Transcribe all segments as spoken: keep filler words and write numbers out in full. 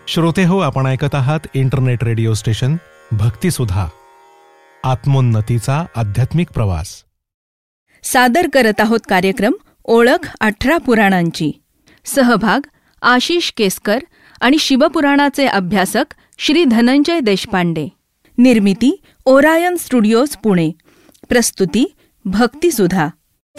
श्रोते हो, आपण ऐकत आहात इंटरनेट रेडिओ स्टेशन भक्तिसुधा, आत्मोन्नतीचा आध्यात्मिक प्रवास. सादर करत आहोत कार्यक्रम ओळख अठरा पुराणांची. सहभाग आशिष केसकर आणि शिवपुराणाचे अभ्यासक श्री धनंजय देशपांडे. निर्मिती ओरायन स्टुडिओज पुणे. प्रस्तुती भक्तिसुधा.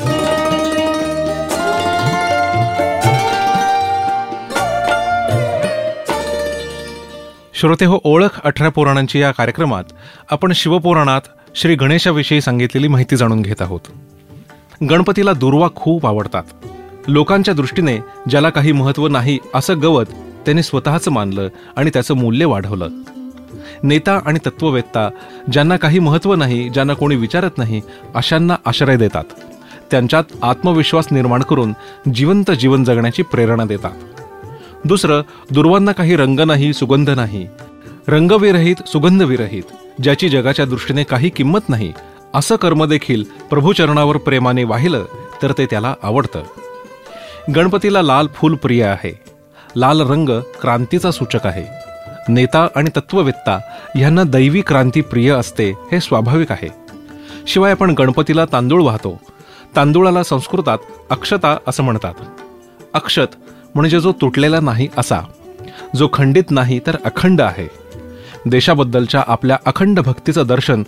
श्रोते हो, ओळख अठरा पुराणांची या कार्यक्रमात आपण शिवपुराणात श्री गणेशाविषयी सांगितलेली माहिती जाणून घेत आहोत. गणपतीला दुर्वा खूप आवडतात. लोकांच्या दृष्टीने ज्याला काही महत्त्व नाही असं गवत त्याने स्वतःच मानलं आणि त्याचं मूल्य वाढवलं. नेता आणि तत्ववेत्ता ज्यांना काही महत्त्व नाही, ज्यांना कोणी विचारत नाही, अशांना आश्रय देतात. त्यांच्यात आत्मविश्वास निर्माण करून जिवंत जीवन जगण्याची प्रेरणा देतात. दुसरं, दुर्वांना काही रंग नाही, सुगंध नाही. रंगविरहित, सुगंधविरहित, ज्याची जगाच्या दृष्टीने काही किंमत नाही, असं कर्म देखील प्रभुचरणावर प्रेमाने वाहिलं तर ते त्याला आवडतं. गणपतीला लाल फूल प्रिय आहे. लाल रंग क्रांतीचा सूचक आहे. नेता आणि तत्ववेत्ता यांना दैवी क्रांती प्रिय असते, हे स्वाभाविक आहे. शिवाय आपण गणपतीला तांदूळ वाहतो. तांदूळाला संस्कृतात अक्षता असं म्हणतात. अक्षत म्हणजे जो तुटलेला नाही असा, जो खंडित नाही तर अखंड आहे. देशाबद्दलच्या आपल्या अखंड भक्तीचं दर्शन